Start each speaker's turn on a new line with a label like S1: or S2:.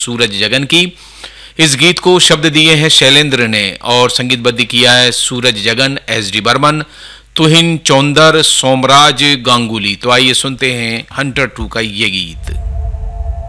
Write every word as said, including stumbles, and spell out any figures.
S1: सूरज जगन की। इस गीत को शब्द दिए हैं शैलेंद्र ने और संगीतबद्ध किया है सूरज जगन, एस डी बर्मन, तुहिन चौंदर, सोमराज गांगुली। तो आइए सुनते हैं हंटर टू का ये गीत।